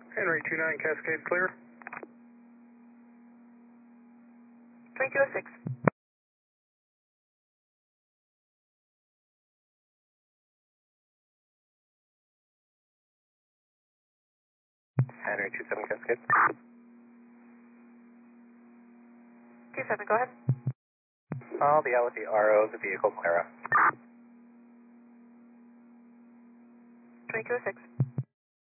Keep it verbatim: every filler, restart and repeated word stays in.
Henry two nine Cascade clear. twenty-two oh six. Henry two seven Cascade. two seven, go ahead. I'll be out with the R O of the vehicle, Clara. twenty-two oh six.